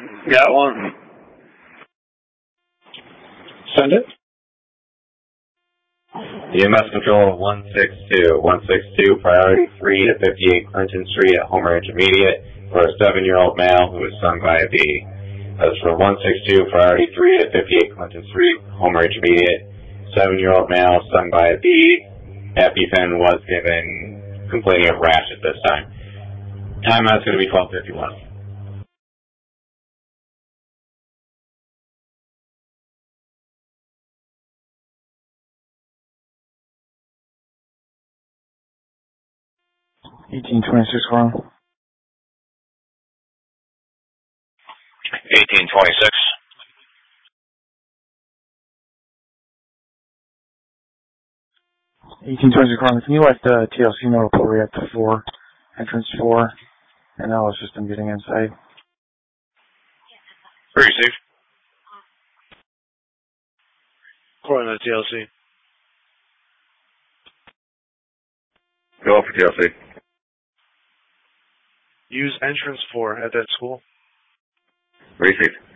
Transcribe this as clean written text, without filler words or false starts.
Got one. Send it. EMS control 162. 162, priority 3 to 58 Clinton Street at Homer Intermediate for a 7-year-old male who was stung by a bee. That's for 162, priority 3 to 58 Clinton Street, Homer Intermediate. 7-year-old male stung by a bee. EpiPen was given, complaining of rash at this time. Timeout's going to be 12:51. 1826, Carl. 1826. Can you let the TLC know to pull reactor 4, entrance 4, and LS system getting inside? Received. Calling the TLC. Go for TLC. Use entrance 4 at that school. Received.